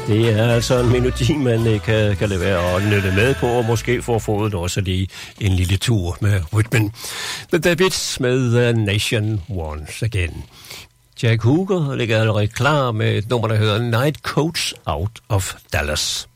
Det er altså en melodi, man kan lade være at nytte med på, og måske få fået også lige en lille tur med rytmen. The Davids med Nation Once Again. Jack Hooker ligger allerede klar med et nummer, der hedder Night Coach Out of Dallas.